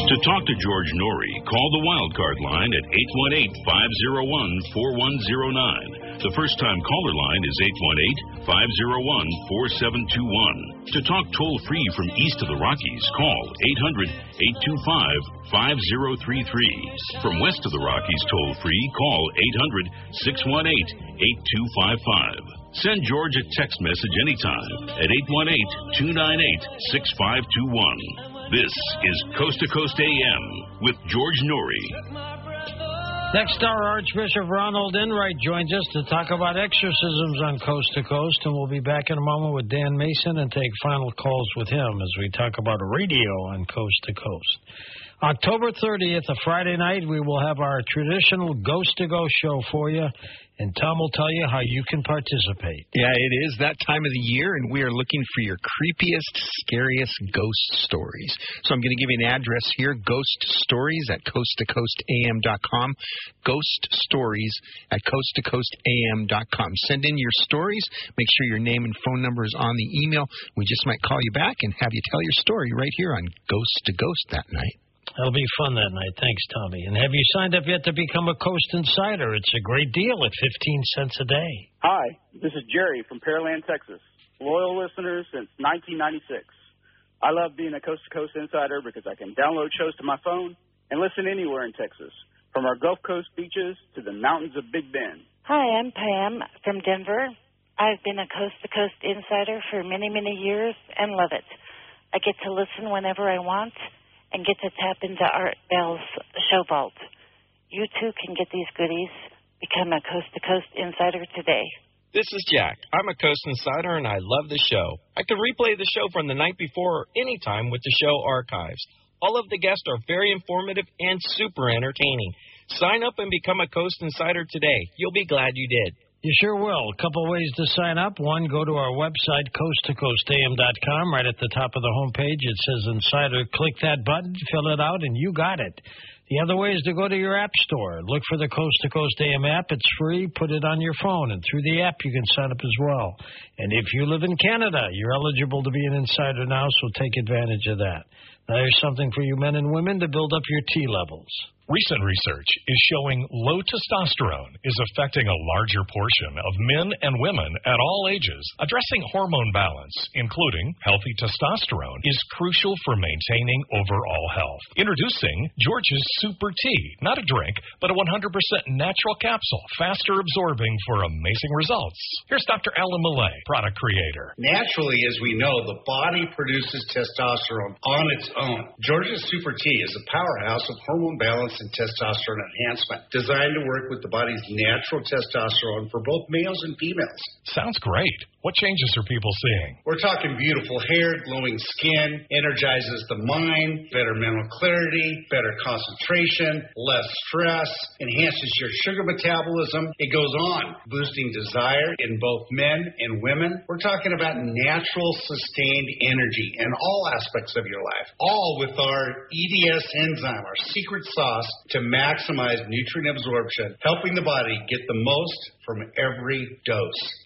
To talk to George Norrie, call the Wildcard line at 818-501-4109. The first-time caller line is 818-501-4721. To talk toll-free from east of the Rockies, call 800-825-5033. From west of the Rockies toll-free, call 800-618-8255. Send George a text message anytime at 818-298-6521. This is Coast to Coast AM with George Norrie. Next hour, Archbishop Ronald Enright joins us to talk about exorcisms on Coast to Coast, and we'll be back in a moment with Dan Mason and take final calls with him as we talk about radio on Coast to Coast. October 30th, a Friday night, we will have our traditional Ghost to Go show for you, and Tom will tell you how you can participate. Yeah, it is that time of the year, and we are looking for your creepiest, scariest ghost stories. So I'm going to give you an address here, Ghost Stories at coasttocoastam.com, Ghost Stories at coasttocoastam.com. Send in your stories. Make sure your name and phone number is on the email. We just might call you back and have you tell your story right here on Ghost to Ghost that night. That'll be fun that night. Thanks, Tommy. And have you signed up yet to become a Coast Insider? It's a great deal at 15 cents a day. Hi, this is Jerry from Pearland, Texas. Loyal listener since 1996. I love being a Coast to Coast Insider because I can download shows to my phone and listen anywhere in Texas, from our Gulf Coast beaches to the mountains of Big Bend. Hi, I'm Pam from Denver. I've been a Coast to Coast Insider for many, many years and love it. I get to listen whenever I want and get to tap into Art Bell's show vault. You too can get these goodies. Become a Coast to Coast Insider today. This is Jack. I'm a Coast Insider, and I love the show. I can replay the show from the night before or anytime with the show archives. All of the guests are very informative and super entertaining. Sign up and become a Coast Insider today. You'll be glad you did. You sure will. A couple ways to sign up. One, go to our website, coasttocoastam.com. Right at the top of the homepage, it says Insider. Click that button, fill it out, and you got it. The other way is to go to your app store. Look for the Coast to Coast AM app. It's free. Put it on your phone, and through the app, you can sign up as well. And if you live in Canada, you're eligible to be an Insider now, so take advantage of that. Now, there's something for you men and women to build up your T levels. Recent research is showing low testosterone is affecting a larger portion of men and women at all ages. Addressing hormone balance, including healthy testosterone, is crucial for maintaining overall health. Introducing George's Super Tea, not a drink, but a 100% natural capsule, faster absorbing for amazing results. Here's Dr. Alan Millay, product creator. Naturally, as we know, the body produces testosterone on its own. George's Super Tea is a powerhouse of hormone balance and testosterone enhancement, designed to work with the body's natural testosterone for both males and females. Sounds great. What changes are people seeing? We're talking beautiful hair, glowing skin, energizes the mind, better mental clarity, better concentration, less stress, enhances your sugar metabolism. It goes on, boosting desire in both men and women. We're talking about natural, sustained energy in all aspects of your life, all with our EDS enzyme, our secret sauce to maximize nutrient absorption, helping the body get the most from every dose.